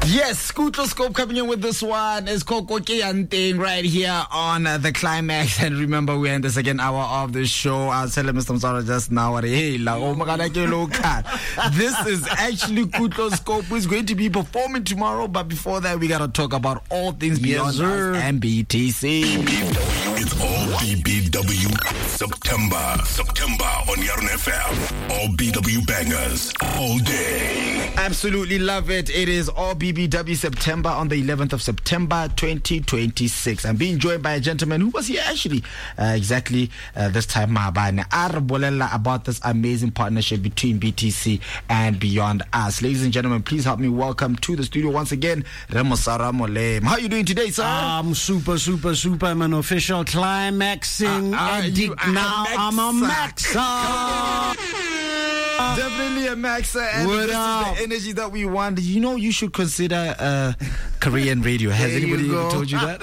Yes, Skutloscope coming in with this one. It's Koko Kianting right here on The Climax. And remember, we're in the second hour of the show. I was telling Mr. Msara just now, hey, this is actually Skutloscope, who's going to be performing tomorrow. But before that, we got to talk about all things beyond us and BTC. It's all BBW September on Yarn FM. All BW bangers all day. Absolutely love it. It is all BBW September on the 11th of September 2026. I'm being joined by a gentleman who was here actually exactly this time about this amazing partnership between BTC and Beyond Us. Ladies and gentlemen, please help me welcome to the studio once again Remosara Molem. How are you doing today, sir? I'm super. I'm an official climaxing addict now. I'm a maxer. Definitely a maxer, and this is the energy that we want. You know, you should consider Korean radio. Has anybody ever told you that?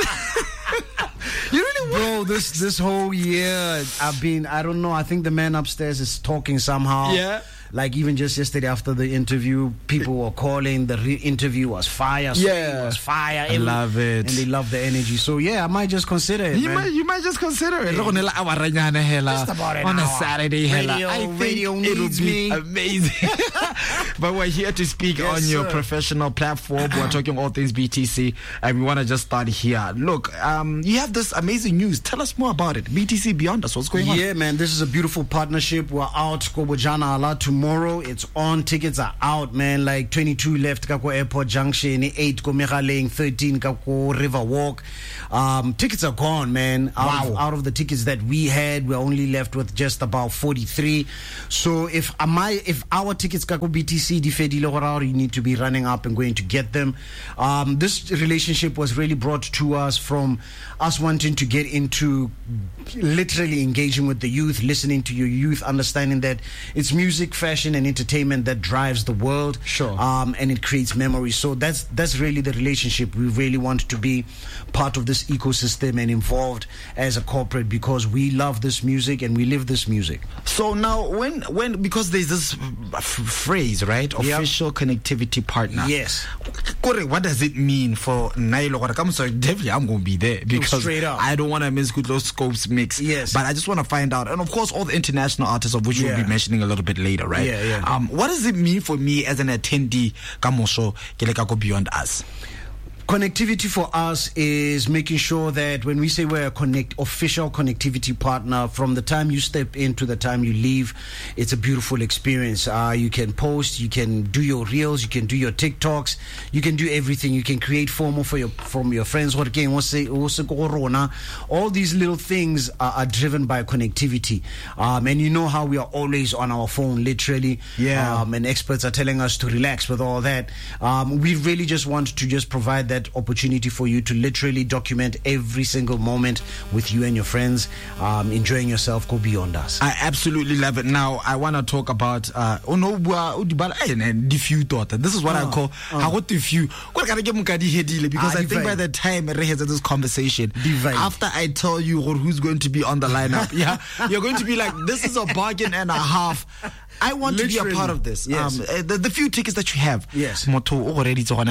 You really, bro, this whole year I've been, I don't know, I think the man upstairs is talking somehow. Yeah. Like even just yesterday after the interview, people were calling. The interview was fire. Yeah, it was fire. I love it, and they love the energy. So yeah, I might just consider it. You might just consider it. Just about an on a hour. Saturday. Radio needs me. Amazing. But we're here to speak on your professional platform. We're talking all things BTC, and we want to just start here. Look, you have this amazing news. Tell us more about it. BTC Beyond Us. What's going on? Yeah, man, this is a beautiful partnership. We're out Kobojana Ala tomorrow. It's on. Tickets are out, man. Like 22 left Kako Airport Junction, 8 Ko Megaleng, 13 Kako River Walk. Tickets are gone, man. Out of the tickets that we had, we're only left with just about 43. So if our tickets Kako BTC you need to be running up and going to get them. This relationship was really brought to us from us wanting to get into literally engaging with the youth, listening to your youth, understanding that it's music, fashion, and entertainment that drives the world. Sure. And it creates memories. So that's really the relationship. We really want to be part of this ecosystem and involved as a corporate because we love this music and we live this music. So now when because there's this phrase, right? Official connectivity partner. Yes. What does it mean for Nailo? Definitely I'm going to be there because I don't want to miss Skutloscope's mix. Yes. But I just want to find out. And of course, all the international artists of which we'll be mentioning a little bit later, right? Yeah. What does it mean for me as an attendee, Kamosho, Kelekako Beyond Us? Connectivity for us is making sure that when we say we're official connectivity partner, from the time you step in to the time you leave, it's a beautiful experience. You can post, you can do your reels, you can do your TikToks, you can do everything. You can create FOMO from your friends. All these little things are driven by connectivity. And you know how we are always on our phone, literally. Yeah. And experts are telling us to relax with all that. We really just want to just provide that opportunity for you to literally document every single moment with you and your friends, enjoying yourself. Go Beyond Us. I absolutely love it. Now I want to talk about diffuse thought. This is what I call diffuse, because I think by the time we have this conversation, after I tell you who's going to be on the lineup, you're going to be like, this is a bargain and a half. I want to be a part of this. Yes. The few tickets that you have. Yes. How do I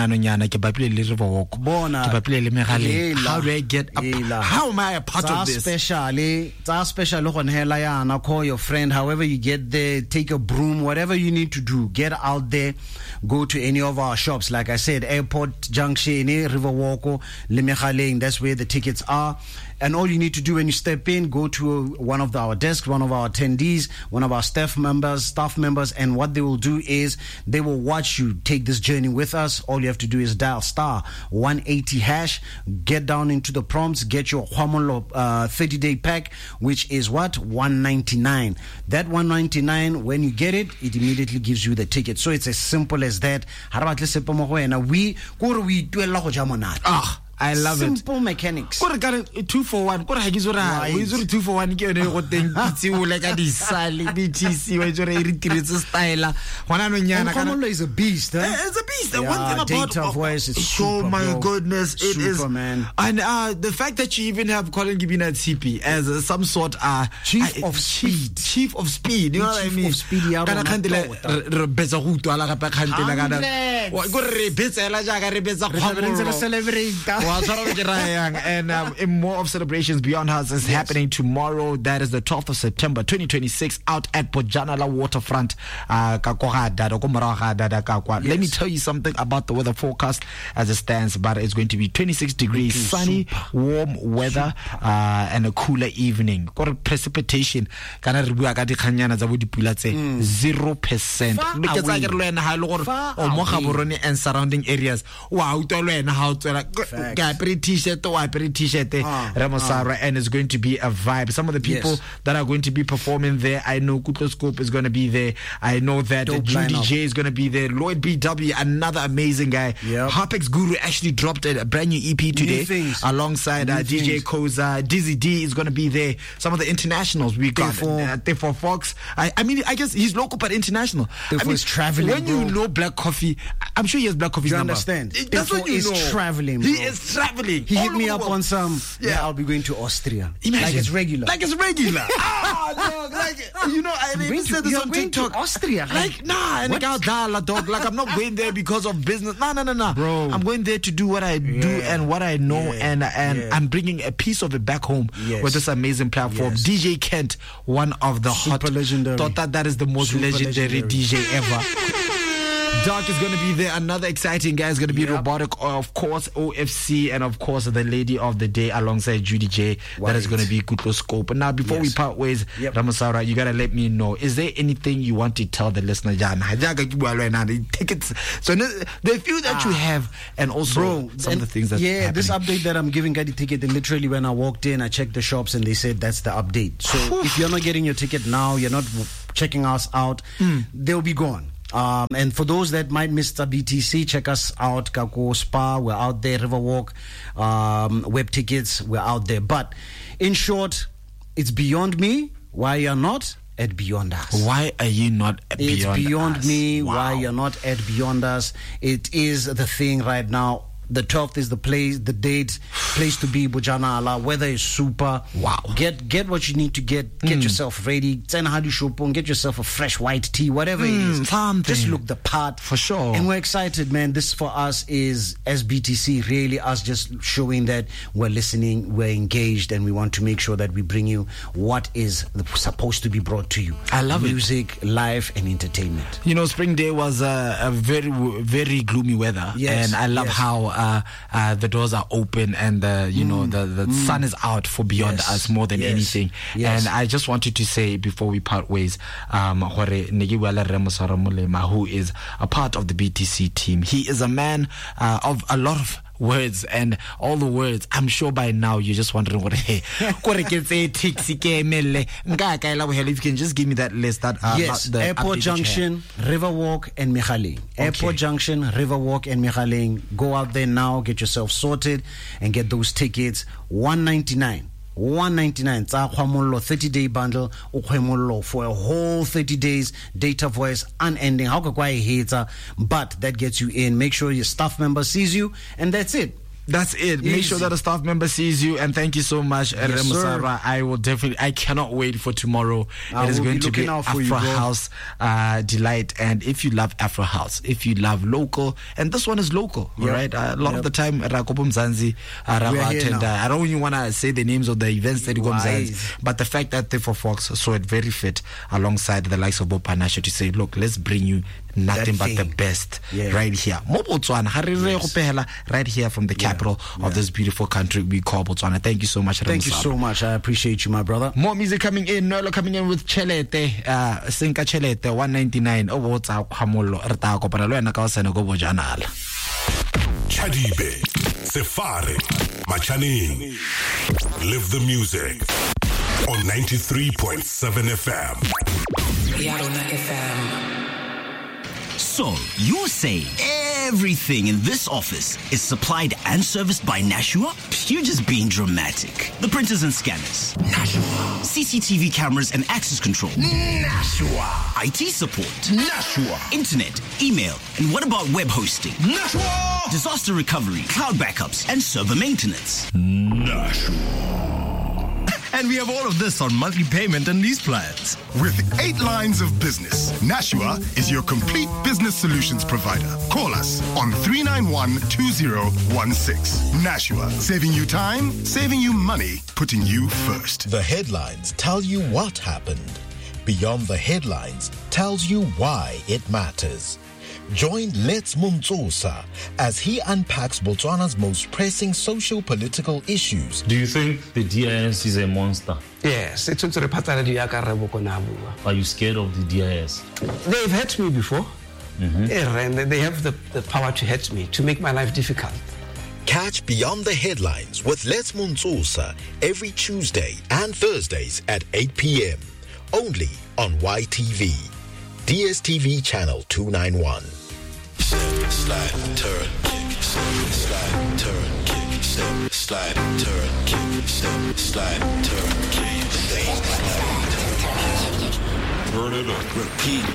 get up? How am I a part of this? Especially call your friend. However you get there, take a broom, whatever you need to do, get out there, go to any of our shops. Like I said, Airport Junction, River Walk, Lemegaleng, that's where the tickets are. And all you need to do when you step in, go to one of our desks, one of our attendees, one of our staff members, and what they will do is they will watch you take this journey with us. All you have to do is dial star 180 hash, get down into the prompts, get your Huamolo 30-day pack, which is what? $199. That $199, when you get it, it immediately gives you the ticket. So it's as simple as that. I love Simple mechanics. 2 for 1. 2 for 1 ke yone go teng kitse o le ka di sale BTC wa jore e ritiretse style hona no nyana Komolo is a beast, It's a least the one thing about Data Voice is super, my bro. goodness, it is. Super, man. And the fact that you even have Colin Gibina Tsipi as some sort Chief of speed. Chief of speed, you know what I mean? Chief of speed, yeah, Kana bro, khandile re betsa go utwala gape khandile kana Hundreds. wa go re betsela jaaka re betsa Re tla kgwamolo. celebrate. Wa tshwara ke ra yang. And in more of celebrations beyond us is happening tomorrow. That is the 12th of September 2026 out at Bojanala Waterfront. Let me tell you something about the weather forecast as it stands, but it's going to be 26 degrees, sunny, warm weather, and a cooler evening. Precipitation kana re bua ka dikganyana tsa bo dipula tse 0%. Look at that le ena ha ile gore o mo Gaborone and surrounding areas. Wow, to le ena ha o tsela ka apere t-shirt Ramosara, and it's going to be a vibe. Some of the people that are going to be performing there, I know Kutloscope is going to be there. I know that Judy J is going to be there. Lloyd BW, another amazing guy. Harpex Guru actually dropped a brand new EP today alongside DJ Koza. Dizzy D is going to be there. Some of the internationals we got. Therefore Fox. I mean, I guess he's local but international. He's traveling. When you know Black Coffee, I'm sure he has Black Coffee's number. You understand? That's what you know. He's traveling, bro. He is traveling. He hit me up on some. I'll be going to Austria. Imagine. Like it's regular. Dog, like, you know, I even said this on TikTok. To Austria. Like, nah, and dog. Like, I'm not going there because of business. No. Bro. I'm going there to do what I do and what I know, and I'm bringing a piece of it back home with this amazing platform. DJ Kent, one of the super legendary. Thought that is the most legendary DJ ever. Doc is going to be there. Another exciting guy is going to be Robotic, of course, OFC, and of course the lady of the day alongside Judy J. That is going to be Kutloscope. Now, before we part ways, Ramosara, you got to let me know, is there anything you want to tell the listener? Tickets. So the few that you have, and also some of the things that happening. This update that I'm giving got the ticket, and literally when I walked in, I checked the shops and they said that's the update. So if you're not getting your ticket now, you're not checking us out, they'll be gone. And for those that might miss the BTC, check us out. Kako Spa, we're out there. Riverwalk, web tickets, we're out there. But in short, it's beyond me why you're not at Beyond Us. Why are you not at Beyond Us? It's beyond me why Wow. you're not at Beyond Us. It is the thing right now. The 12th is the place to be. Bojanala. Weather is super. Wow. Get what you need to get. Get yourself ready. Get yourself a fresh white tea, whatever it is. Something. Just look the part. For sure. And we're excited, man. This for us is, as BTC, really us just showing that we're listening, we're engaged, and we want to make sure that we bring you what is supposed to be brought to you. I love Music, life, and entertainment. You know, spring day was a very, very gloomy weather. Yes, And I love how the doors are open and the sun is out for Beyond Us more than anything. And I just wanted to say before we part ways, who is a part of the BTC team. He is a man of a lot of words, and all the words, I'm sure by now you're just wondering what if you can just give me that list that the Airport Junction, Riverwalk, and Michaling. Airport Junction, Riverwalk, and Michaling. Go out there now, get yourself sorted, and get those tickets. $199. 30-day bundle for a whole 30 days. Data Voice unending. But that gets you in. Make sure your staff member sees you, and that's it. That's it. Make sure that a staff member sees you, and thank you so much, Remusara. I cannot wait for tomorrow. It is going to be Afro House delight, and if you love Afro House, if you love local, and this one is local, right? A lot of the time, Rakobo Mzansi, I don't even want to say the names of the events that you go Mzansi, but the fact that they for Fox saw it very fit alongside the likes of Bob Panashe to say, look, let's bring you nothing but the best right here. Right here from the capital of this beautiful country we call Botswana. Thank you so much. Thank you so much. I appreciate you, my brother. More music coming in. Nolo coming in with Chelete. Sinka Chelete 199. Oh, what's up? Hamolo. Rta kopana lo ena ka sene go Bojanala. Chadibe, Sefare, Machaning. Live the music on 93.7 FM. Yarona FM. So, you say everything in this office is supplied and serviced by Nashua? You're just being dramatic. The printers and scanners? Nashua. CCTV cameras and access control? Nashua. IT support? Nashua. Internet, email, and what about web hosting? Nashua. Disaster recovery, cloud backups, and server maintenance? Nashua. And we have all of this on monthly payment and lease plans. With 8 lines of business, Nashua is your complete business solutions provider. Call us on 391-2016. Nashua, saving you time, saving you money, putting you first. The headlines tell you what happened. Beyond the headlines tells you why it matters. Join Let's Muntsosa as he unpacks Botswana's most pressing socio-political issues. Do you think the DIS is a monster? Yes, it's a Are you scared of the DIS? They've hurt me before. And they have the power to hurt me, to make my life difficult. Catch Beyond the Headlines with Let's Muntsosa every Tuesday and Thursdays at 8 p.m. Only on YTV. DSTV channel 291. Slide, turn, kick, slide, turn, kick, slide, turn, kick, slide, turn, kick, slide, turn, kick. Burn it up. Repeat.